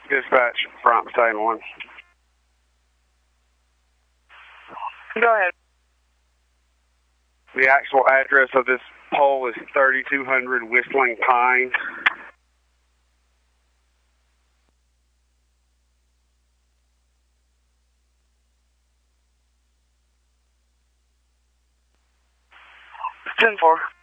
Dispatch, Bronx Battalion 1. Go ahead. The actual address of this pole is 3200 Whistling Pines. Ten 4.